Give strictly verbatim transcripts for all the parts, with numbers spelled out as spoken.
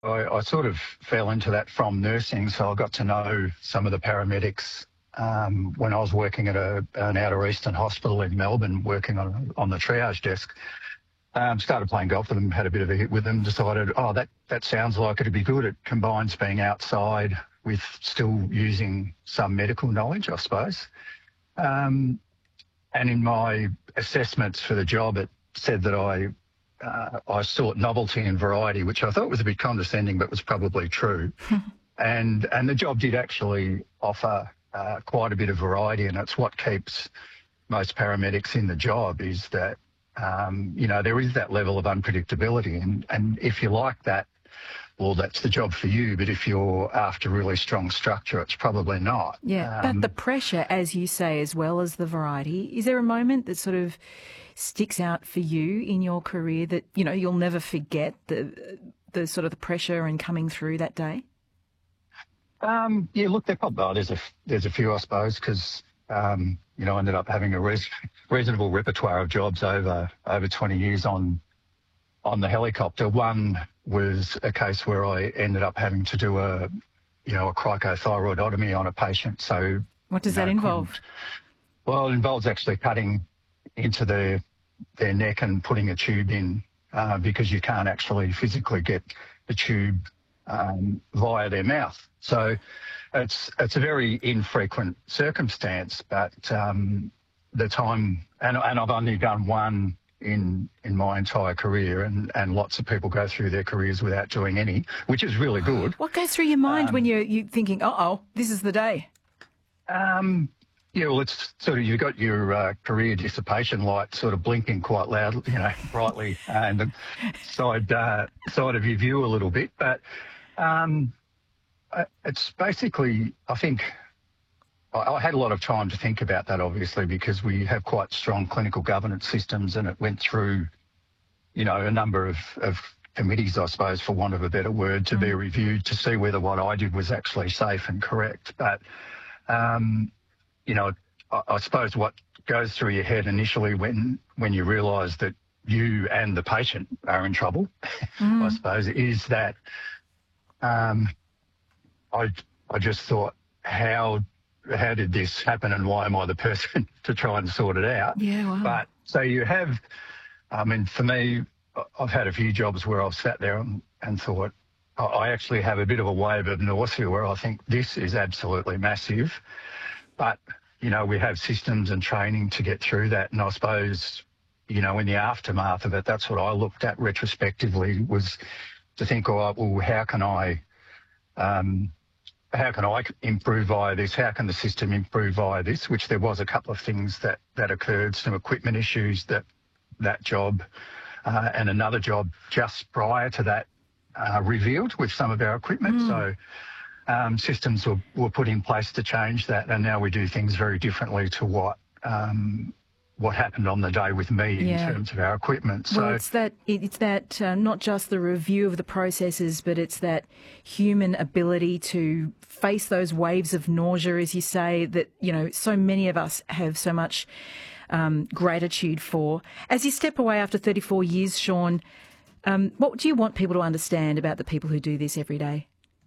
I, I sort of fell into that from nursing, so I got to know some of the paramedics um, when I was working at a, an outer eastern hospital in Melbourne, working on on the triage desk. Um, started playing golf with them, had a bit of a hit with them, decided, oh, that, that sounds like it'd be good. It combines being outside with still using some medical knowledge, I suppose. Um, and in my assessments for the job, it said that I uh, I sought novelty and variety, which I thought was a bit condescending, but was probably true. and and the job did actually offer uh, quite a bit of variety, and it's what keeps most paramedics in the job is that, um, you know, there is that level of unpredictability. And, and if you like that, well, that's the job for you. But if you're after really strong structure, it's probably not. Yeah, Um, but the pressure, as you say, as well as the variety, is there a moment that sort of sticks out for you in your career that, you know, you'll never forget the the sort of the pressure and coming through that day? Um, yeah, look, there probably oh, there's a there's a few, I suppose, because um, you know I ended up having a res- reasonable repertoire of jobs over over twenty years on on the helicopter. One was a case where I ended up having to do a you know a cricothyroidotomy on a patient. So What does you know, that involve? Well, it involves actually cutting into their their neck and putting a tube in uh, because you can't actually physically get the tube um, via their mouth. So it's it's a very infrequent circumstance, but um, the time, and, and I've only done one in in my entire career, and, and lots of people go through their careers without doing any, which is really good. What goes through your mind Um, when you're you thinking, uh-oh, this is the day? Um, yeah, well, it's sort of, you've got your uh, career dissipation light sort of blinking quite loudly, you know, brightly, and the side, uh, side of your view a little bit. But um, uh, it's basically, I think, I, I had a lot of time to think about that, obviously, because we have quite strong clinical governance systems, and it went through, you know, a number of, of committees, I suppose, for want of a better word, to mm. be reviewed to see whether what I did was actually safe and correct. But Um, you know, I, I suppose what goes through your head initially when when you realise that you and the patient are in trouble, mm. I suppose, is that um, I I just thought, how how did this happen, and why am I the person to try and sort it out? Yeah, wow. But so you have, I mean, for me, I've had a few jobs where I've sat there and, and thought, I actually have a bit of a wave of nausea where I think this is absolutely massive. But, you know, we have systems and training to get through that. And I suppose, you know, in the aftermath of it, that's what I looked at retrospectively, was to think, oh, well, how can I, um, how can I improve via this? How can the system improve via this? Which there was a couple of things that, that occurred, some equipment issues that that job uh, and another job just prior to that Uh, revealed with some of our equipment. Mm. So um, systems were, were put in place to change that, and now we do things very differently to what um, what happened on the day with me yeah. in terms of our equipment. So well, it's that it's that uh, not just the review of the processes, but it's that human ability to face those waves of nausea, as you say, that, you know, so many of us have so much um, gratitude for. As you step away after thirty-four years, Sean, Um, what do you want people to understand about the people who do this every day?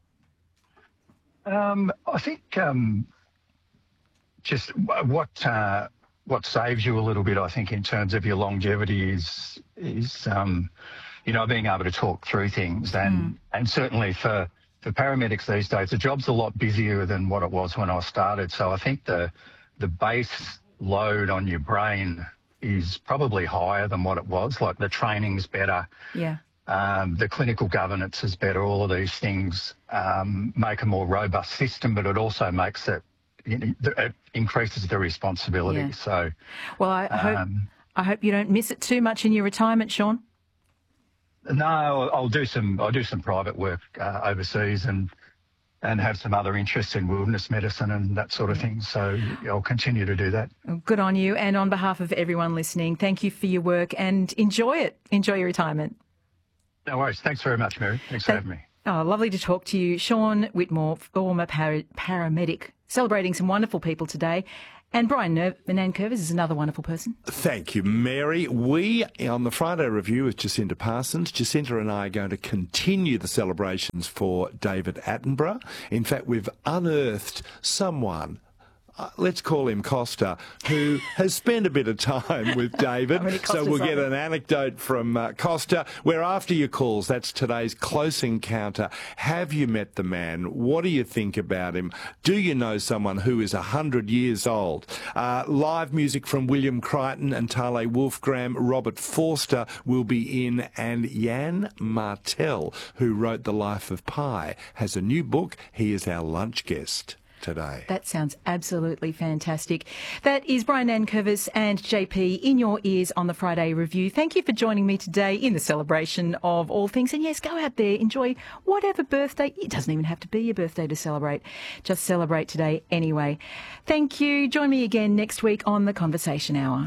Um, I think um, just what uh, what saves you a little bit, I think, in terms of your longevity is is um, you know, being able to talk through things, and mm. and certainly for for paramedics these days, the job's a lot busier than what it was when I started. So I think the the base load on your brain is probably higher than what it was. Like, the training's better. Yeah. Um, the clinical governance is better. All of these things um, make a more robust system, but it also makes it, you know, it increases the responsibility. Yeah. So, well, I um, hope I hope you don't miss it too much in your retirement, Sean. No, I'll do some. I'll do some private work uh, overseas, and and have some other interests in wilderness medicine and that sort of thing. So I'll continue to do that. Good on you. And on behalf of everyone listening, thank you for your work, and enjoy it. Enjoy your retirement. No worries. Thanks very much, Mary. Thanks for having me. Oh, lovely to talk to you. Sean Whitmore, former par- paramedic, celebrating some wonderful people today. And Brian Nankervis is another wonderful person. Thank you, Mary. We, on the Friday Review with Jacinta Parsons, Jacinta and I are going to continue the celebrations for David Attenborough. In fact, we've unearthed someone, Uh, let's call him Costa, who has spent a bit of time with David. I mean, so we'll get an anecdote from uh, Costa. We're after your calls. That's today's Close Encounter. Have you met the man? What do you think about him? Do you know someone who is one hundred years old? Uh, live music from William Crichton and Tale Wolfgram. Robert Forster will be in, and Jan Martel, who wrote The Life of Pi, has a new book. He is our lunch guest today. That sounds absolutely fantastic. That is Brian Nankervis and J P in your ears on the Friday Review. Thank you for joining me today in the celebration of all things. And yes, go out there, enjoy whatever birthday. It doesn't even have to be your birthday to celebrate. Just celebrate today anyway. Thank you. Join me again next week on the Conversation Hour.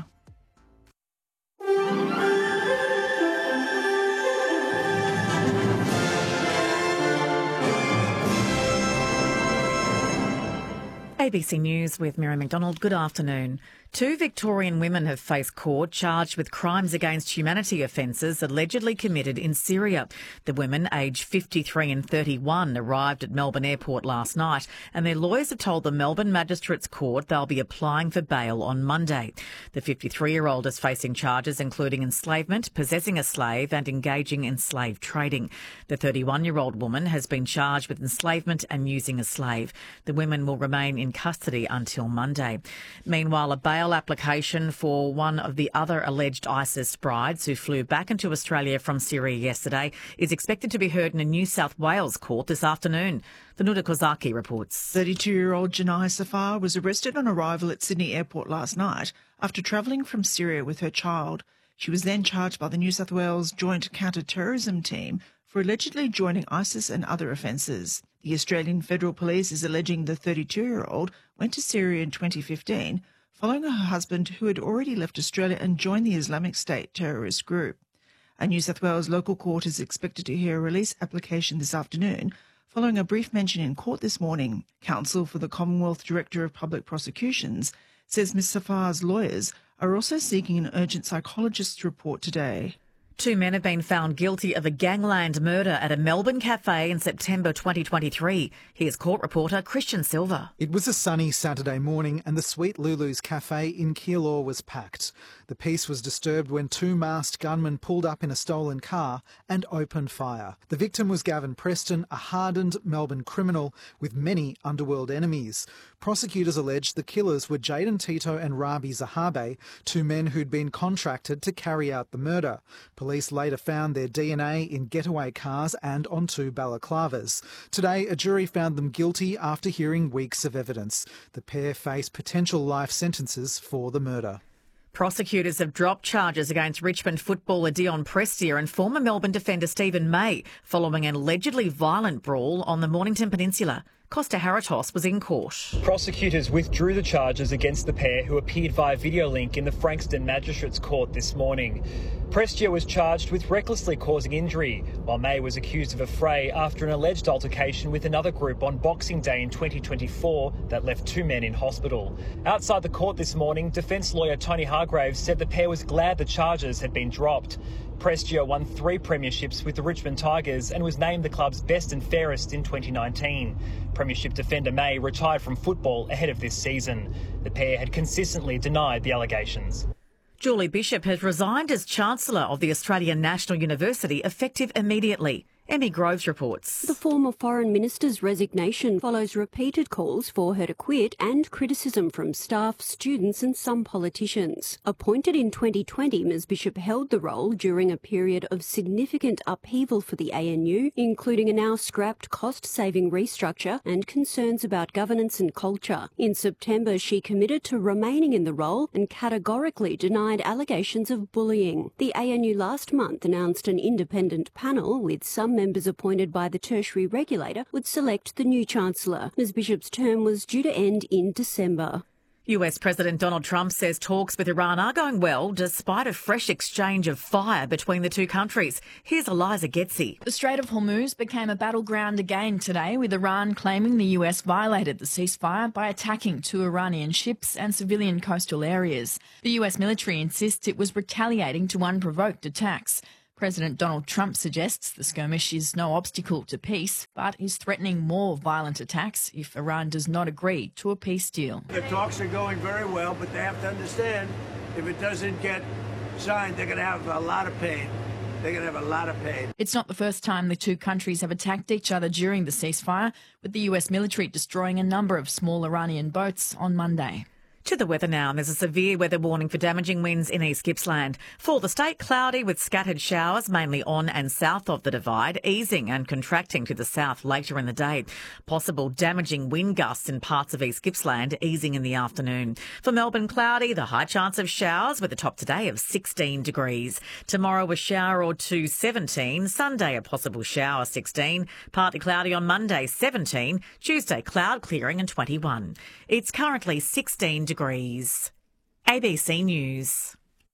A B C News with Mary McDonald. Good afternoon. Two Victorian women have faced court charged with crimes against humanity offences allegedly committed in Syria. The women, aged fifty-three and thirty-one, arrived at Melbourne Airport last night, and their lawyers have told the Melbourne Magistrates Court they'll be applying for bail on Monday. The fifty-three-year-old is facing charges including enslavement, possessing a slave and engaging in slave trading. The thirty-one-year-old woman has been charged with enslavement and using a slave. The women will remain in custody until Monday. Meanwhile, a bail application for one of the other alleged ISIS brides who flew back into Australia from Syria yesterday is expected to be heard in a New South Wales court this afternoon. Vanuta Kozaki reports. thirty-two-year-old Janai Safar was arrested on arrival at Sydney Airport last night after travelling from Syria with her child. She was then charged by the New South Wales Joint Counter-Terrorism Team for allegedly joining ISIS and other offences. The Australian Federal Police is alleging the thirty-two-year-old went to Syria in twenty fifteen following her husband, who had already left Australia and joined the Islamic State terrorist group. A New South Wales local court is expected to hear a release application this afternoon, following a brief mention in court this morning. Counsel for the Commonwealth Director of Public Prosecutions says Miz Safar's lawyers are also seeking an urgent psychologist's report today. Two men have been found guilty of a gangland murder at a Melbourne cafe in September twenty twenty-three. Here's court reporter Christian Silver. It was a sunny Saturday morning and the Sweet Lulu's cafe in Keilor was packed. The peace was disturbed when two masked gunmen pulled up in a stolen car and opened fire. The victim was Gavin Preston, a hardened Melbourne criminal with many underworld enemies. Prosecutors alleged the killers were Jaden Tito and Rabi Zahabe, two men who'd been contracted to carry out the murder. Police later found their D N A in getaway cars and on two balaclavas. Today, a jury found them guilty after hearing weeks of evidence. The pair face potential life sentences for the murder. Prosecutors have dropped charges against Richmond footballer Dion Prestia and former Melbourne defender Stephen May following an allegedly violent brawl on the Mornington Peninsula. Costa Haratos was in court. Prosecutors withdrew the charges against the pair who appeared via video link in the Frankston Magistrates Court this morning. Prestia was charged with recklessly causing injury, while May was accused of a fray after an alleged altercation with another group on Boxing Day in twenty twenty-four that left two men in hospital. Outside the court this morning, defence lawyer Tony Hargraves said the pair was glad the charges had been dropped. Prestia won three premierships with the Richmond Tigers and was named the club's best and fairest in twenty nineteen. Premiership defender May retired from football ahead of this season. The pair had consistently denied the allegations. Julie Bishop has resigned as Chancellor of the Australian National University effective immediately. Emmy Groves reports. The former Foreign Minister's resignation follows repeated calls for her to quit and criticism from staff, students and some politicians. Appointed in twenty twenty, Miz Bishop held the role during a period of significant upheaval for the A N U, including a now scrapped cost-saving restructure and concerns about governance and culture. In September, she committed to remaining in the role and categorically denied allegations of bullying. The A N U last month announced an independent panel with some members appointed by the tertiary regulator would select the new Chancellor. Miz Bishop's term was due to end in December. U S President Donald Trump says talks with Iran are going well despite a fresh exchange of fire between the two countries. Here's Eliza Getzi. The Strait of Hormuz became a battleground again today, with Iran claiming the U S violated the ceasefire by attacking two Iranian ships and civilian coastal areas. The U S military insists it was retaliating to unprovoked attacks. President Donald Trump suggests the skirmish is no obstacle to peace, but is threatening more violent attacks if Iran does not agree to a peace deal. The talks are going very well, but they have to understand if it doesn't get signed, they're going to have a lot of pain. They're going to have a lot of pain. It's not the first time the two countries have attacked each other during the ceasefire, with the U S military destroying a number of small Iranian boats on Monday. To the weather now, and there's a severe weather warning for damaging winds in East Gippsland. For the state, cloudy with scattered showers, mainly on and south of the Divide, easing and contracting to the south later in the day. Possible damaging wind gusts in parts of East Gippsland, easing in the afternoon. For Melbourne, cloudy, the high chance of showers with a top today of sixteen degrees. Tomorrow, a shower or two, seventeen. Sunday, a possible shower, sixteen. Partly cloudy on Monday, seventeen. Tuesday, cloud clearing and twenty-one. It's currently sixteen degrees. Degrees. A B C News.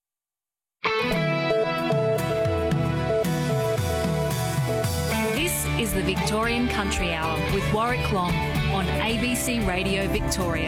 This is the Victorian Country Hour with Warwick Long on A B C Radio Victoria.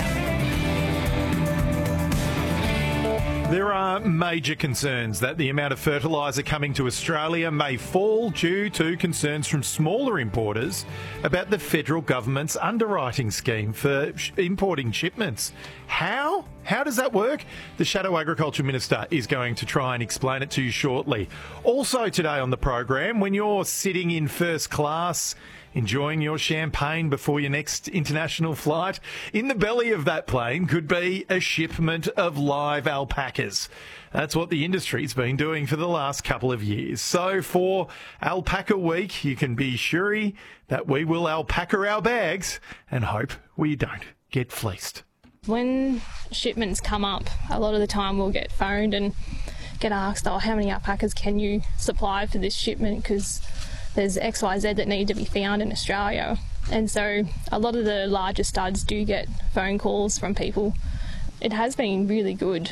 There are major concerns that the amount of fertiliser coming to Australia may fall due to concerns from smaller importers about the federal government's underwriting scheme for sh- importing shipments. How? How does that work? The Shadow Agriculture Minister is going to try and explain it to you shortly. Also today on the program, when you're sitting in first class, enjoying your champagne before your next international flight, in the belly of that plane could be a shipment of live alpacas. That's what the industry's been doing for the last couple of years. So for Alpaca Week, you can be sure that we will alpaca our bags and hope we don't get fleeced. When shipments come up, a lot of the time we'll get phoned and get asked, oh, how many alpacas can you supply for this shipment? Because there's X Y Z that need to be found in Australia. And so a lot of the larger studs do get phone calls from people. It has been really good.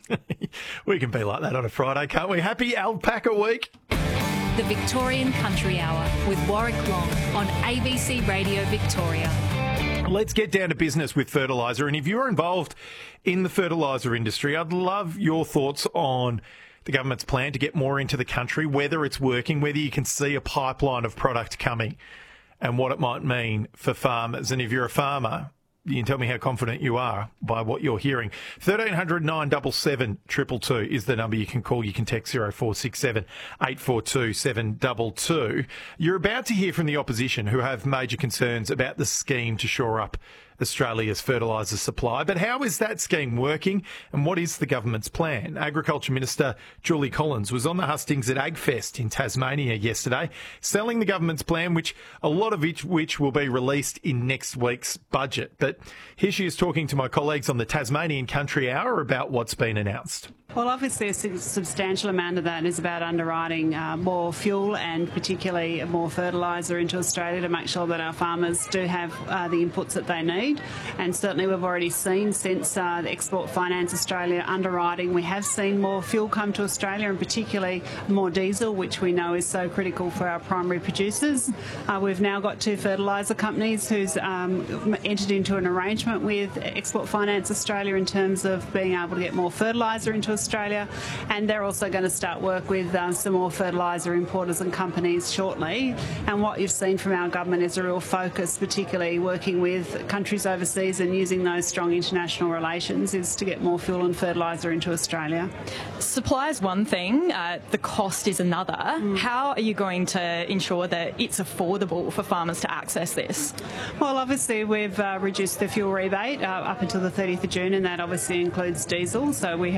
We can be like that on a Friday, can't we? Happy Alpaca Week. The Victorian Country Hour with Warwick Long on A B C Radio Victoria. Let's get down to business with fertiliser. And if you're involved in the fertiliser industry, I'd love your thoughts on the government's plan to get more into the country, whether it's working, whether you can see a pipeline of product coming and what it might mean for farmers. And if you're a farmer, you can tell me how confident you are by what you're hearing. thirteen hundred nine seven seven two two two is the number you can call. You can text zero four six seven eight four two seven two two. You're about to hear from the opposition, who have major concerns about the scheme to shore up Australia's fertiliser supply. But how is that scheme working and what is the government's plan? Agriculture Minister Julie Collins was on the hustings at AgFest in Tasmania yesterday, selling the government's plan, which a lot of which, which will be released in next week's budget. But here she is talking to my colleagues on the Tasmanian Country Hour about what's been announced. Well, obviously a substantial amount of that is about underwriting uh, more fuel and particularly more fertiliser into Australia to make sure that our farmers do have uh, the inputs that they need. And certainly we've already seen since uh, the Export Finance Australia underwriting, we have seen more fuel come to Australia and particularly more diesel, which we know is so critical for our primary producers. Uh, we've now got two fertiliser companies who's um, entered into an arrangement with Export Finance Australia in terms of being able to get more fertiliser into Australia, and they're also going to start work with uh, some more fertiliser importers and companies shortly. And what you've seen from our government is a real focus, particularly working with countries overseas and using those strong international relations, is to get more fuel and fertiliser into Australia. Supply is one thing, uh, the cost is another. Mm. How are you going to ensure that it's affordable for farmers to access this? Well, obviously we've uh, reduced the fuel rebate uh, up until the thirtieth of June, and that obviously includes diesel, so we have done that.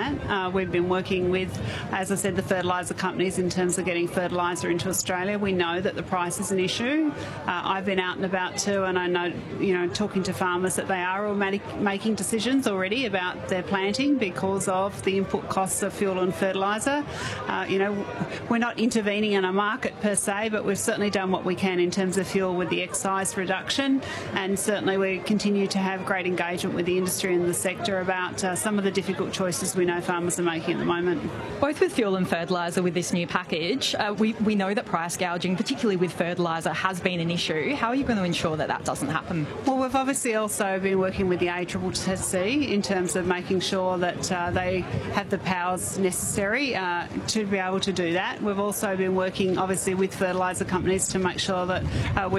that. Uh, we've been working with, as I said, the fertiliser companies in terms of getting fertiliser into Australia. We know that the price is an issue. Uh, I've been out and about too, and I know, you know, talking to farmers that they are already making decisions already about their planting because of the input costs of fuel and fertiliser. Uh, you know, we're not intervening in a market per se, but we've certainly done what we can in terms of fuel with the excise reduction, and certainly we continue to have great engagement with the industry and the sector about uh, some of the difficult choices we know farmers are making at the moment. Both with fuel and fertiliser with this new package, uh, we, we know that price gouging, particularly with fertiliser, has been an issue. How are you going to ensure that that doesn't happen? Well, we've obviously also been working with the A C C C in terms of making sure that uh, they have the powers necessary uh, to be able to do that. We've also been working obviously with fertiliser companies to make sure that uh, we